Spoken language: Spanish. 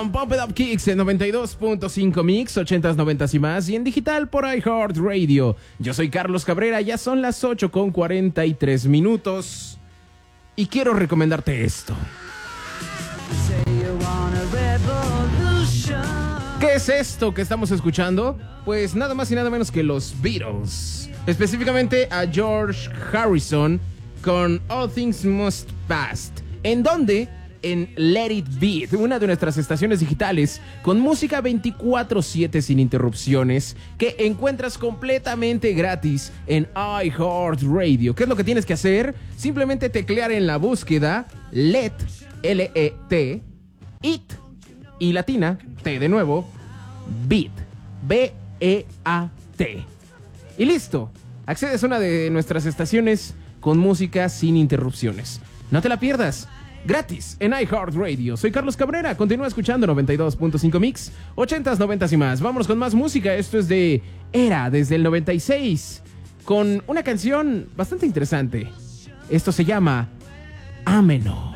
Pump It Up Kicks en 92.5 Mix, 80s, 90s y más, y en digital por iHeartRadio. Yo soy Carlos Cabrera, ya son las 8:43 y quiero recomendarte esto. ¿Qué es esto que estamos escuchando? Pues nada más y nada menos que los Beatles. Específicamente a George Harrison con All Things Must Pass. ¿En dónde? En Let It Be, una de nuestras estaciones digitales con música 24/7 sin interrupciones que encuentras completamente gratis en iHeartRadio. ¿Qué es lo que tienes que hacer? Simplemente teclear en la búsqueda Let, L-E-T, It y latina, T de nuevo, Beat, B-E-A-T. Y listo, accedes a una de nuestras estaciones con música sin interrupciones. No te la pierdas. Gratis en iHeartRadio. Soy Carlos Cabrera. Continúa escuchando 92.5 Mix, 80s, 90s y más. Vámonos con más música. Esto es de Era, desde el 96, con una canción bastante interesante. Esto se llama Ameno.